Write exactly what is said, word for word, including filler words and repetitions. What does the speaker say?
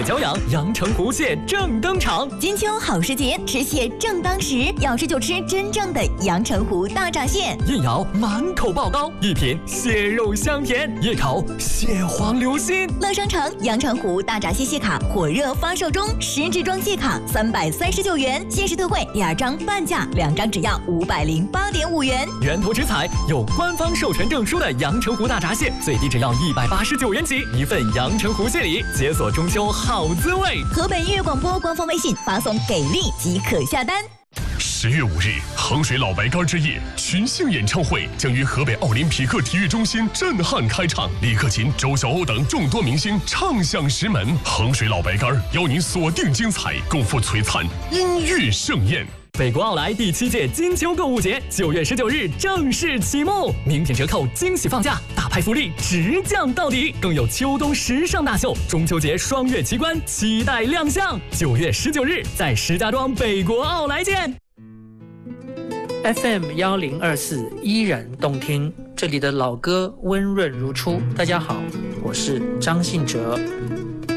骄阳，阳澄湖蟹正登场。 金秋好时节，吃蟹正当时，要吃就吃真正的阳澄湖大闸蟹。 一咬满口爆膏，一品蟹肉香甜，一口蟹黄流心。 乐商城阳澄湖大闸蟹蟹卡火热发售中，十支装蟹卡三百三十九元，限时特惠，第二张半价，两张只要五百零八点五元。 源头直采有官方授权证书的阳澄湖大闸蟹，最低只要一百八十九元起，一份阳澄湖蟹礼，解锁中秋好滋味。 河北音乐广播官方微信发送给力即可下单。 十月五日，衡水老白干之夜群星演唱会将于河北奥林匹克体育中心震撼开场，李克勤、周晓鸥等众多明星唱响石门。衡水老白干邀您锁定精彩，共赴璀璨音乐盛宴。 北国奥莱第七届金秋购物节九月十九日正式启幕，名品折扣惊喜放价，大派福利直降到底，更有秋冬时尚大秀、中秋节双月奇观期待亮相。九月十九日在石家庄北国奥莱见。 F M 幺零二四依然动听，这里的老歌温润如初。大家好，我是张信哲。